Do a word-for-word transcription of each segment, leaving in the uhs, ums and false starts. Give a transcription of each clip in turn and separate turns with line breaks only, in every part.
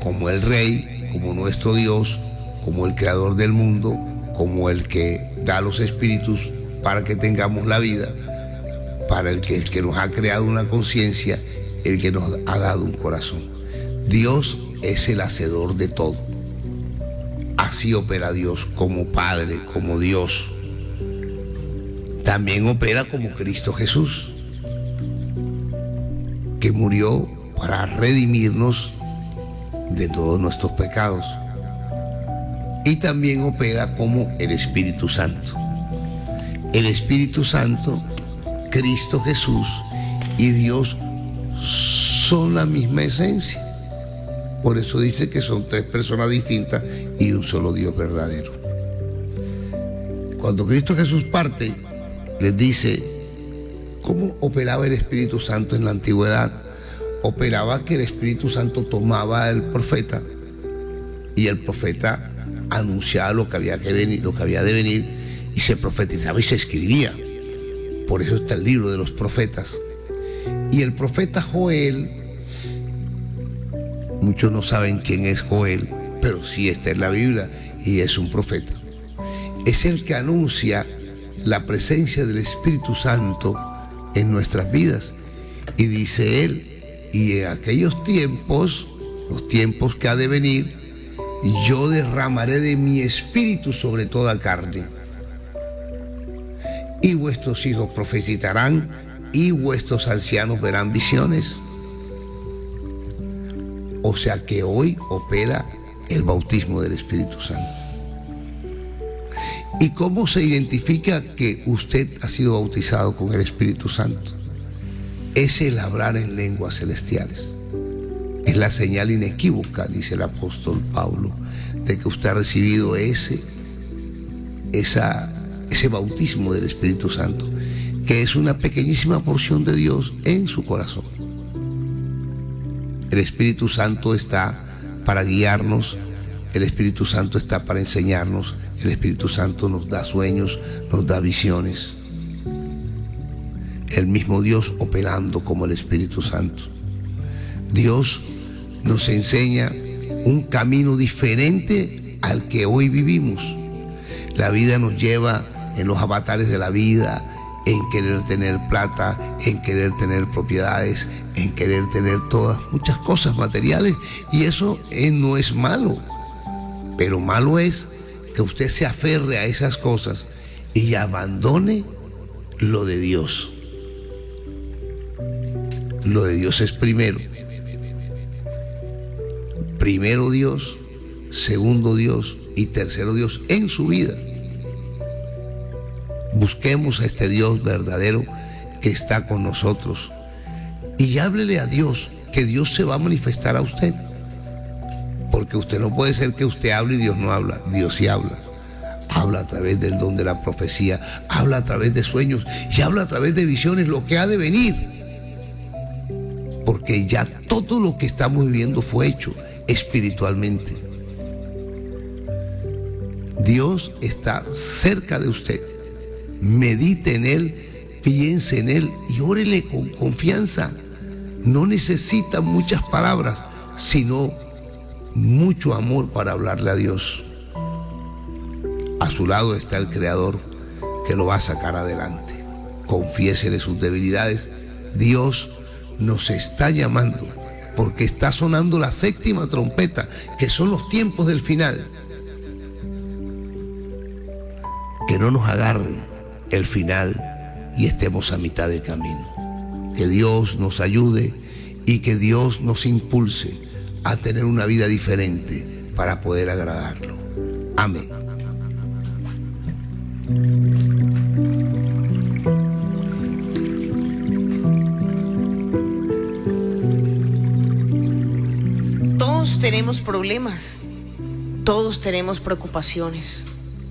como el Rey, como nuestro Dios, como el creador del mundo, como el que da los espíritus para que tengamos la vida, para el que, el que nos ha creado una conciencia, el que nos ha dado un corazón. Dios es el hacedor de todo. Así opera Dios como Padre, como Dios. También opera como Cristo Jesús, que murió para redimirnos de todos nuestros pecados. Y también opera como el Espíritu Santo. El Espíritu Santo, Cristo Jesús y Dios son la misma esencia. Por eso dice que son tres personas distintas y un solo Dios verdadero. Cuando Cristo Jesús parte, les dice cómo operaba el Espíritu Santo en la antigüedad. Operaba que el Espíritu Santo tomaba al profeta y el profeta anunciaba lo que había que venir, lo que había de venir, y se profetizaba y se escribía. Por eso está el libro de los profetas. Y el profeta Joel, muchos no saben quién es Joel, pero sí está en la Biblia y es un profeta. Es el que anuncia la presencia del Espíritu Santo en nuestras vidas. Y dice él, y en aquellos tiempos, los tiempos que ha de venir, yo derramaré de mi espíritu sobre toda carne. Y vuestros hijos profetizarán, y vuestros ancianos verán visiones. O sea que hoy opera el bautismo del Espíritu Santo. ¿Y cómo se identifica que usted ha sido bautizado con el Espíritu Santo? Es el hablar en lenguas celestiales. Es la señal inequívoca, dice el apóstol Pablo, de que usted ha recibido ese, esa, ese bautismo del Espíritu Santo, que es una pequeñísima porción de Dios en su corazón. El Espíritu Santo está para guiarnos, el Espíritu Santo está para enseñarnos, el Espíritu Santo nos da sueños, nos da visiones. El mismo Dios operando como el Espíritu Santo. Dios nos enseña un camino diferente al que hoy vivimos. La vida nos lleva en los avatares de la vida, en querer tener plata, en querer tener propiedades, en querer tener todas, muchas cosas materiales, y eso eh, no es malo, pero malo es que usted se aferre a esas cosas y abandone lo de Dios. Lo de Dios es primero. Primero Dios, segundo Dios y tercero Dios en su vida. Busquemos a este Dios verdadero que está con nosotros y háblele a Dios, que Dios se va a manifestar a usted. Porque usted no puede ser que usted hable y Dios no habla. Dios sí habla. Habla a través del don de la profecía, habla a través de sueños y habla a través de visiones lo que ha de venir. Porque ya todo lo que estamos viviendo fue hecho espiritualmente. Dios está cerca de usted. Medite en Él, piense en Él y órele con confianza. No necesita muchas palabras, sino mucho amor para hablarle a Dios. A su lado está el Creador que lo va a sacar adelante. Confiésele sus debilidades. Dios nos está llamando porque está sonando la séptima trompeta, que son los tiempos del final. Que no nos agarre el final y estemos a mitad de camino. Que Dios nos ayude y que Dios nos impulse a tener una vida diferente para poder agradarlo. Amén.
Todos tenemos problemas, todos tenemos preocupaciones.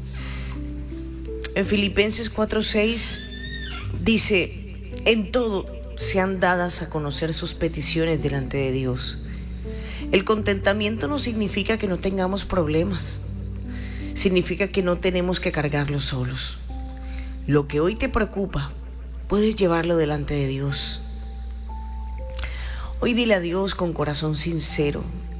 En Filipenses cuatro seis dice: en todo sean dadas a conocer sus peticiones delante de Dios. El contentamiento no significa que no tengamos problemas, significa que no tenemos que cargarlos solos. Lo que hoy te preocupa, puedes llevarlo delante de Dios. Hoy dile a Dios con corazón sincero: